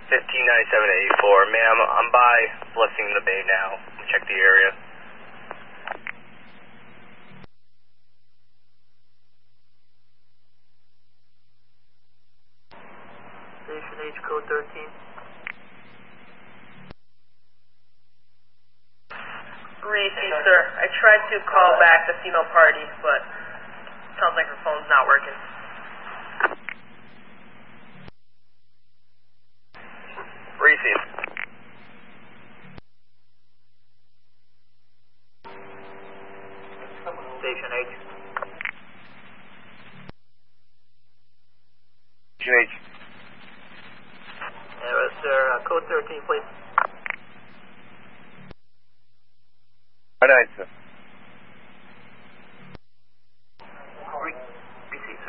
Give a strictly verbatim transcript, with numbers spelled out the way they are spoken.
fifteen ninety-seven eighty-four. Ma'am, I'm by Blessing in the Bay now. Check the area. Station H, code thirteen. Reese, sir. I tried to call back Casino Party, but sounds like her phone's not working. Reese. Station H. Station H. Yeah, sir. Uh, code thirteen, please.